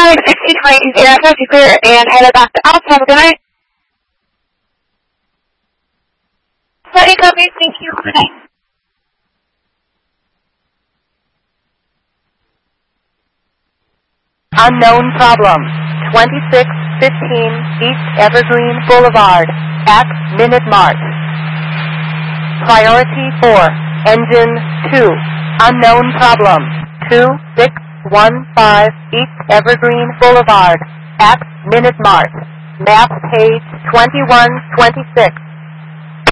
Airline 1620, aircraft is clear and headed back to Alps. Have a good night. Sorry, copy. Thank you. Good night. Unknown problem. 2615 East Evergreen Boulevard at Minute Mart. Priority 4. Engine 2. Unknown problem. 2615 East Evergreen Boulevard at Minute Mart. Map page 2126.